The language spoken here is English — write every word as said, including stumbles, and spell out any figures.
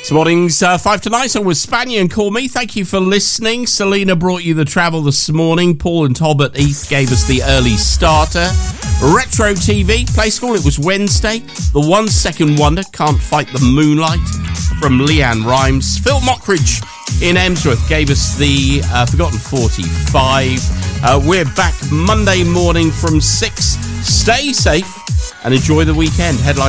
This morning's uh, five to nine song was Spanier and Call Me. Thank you for listening. Selena brought you the travel this morning. Paul and Talbot Heath gave us the early starter. Retro T V, Play School, it was Wednesday. The One Second Wonder, Can't Fight the Moonlight, from Leanne Rimes. Phil Mockridge in Emsworth gave us the uh, Forgotten forty-five. Uh, we're back Monday morning from six. Stay safe and enjoy the weekend. Headline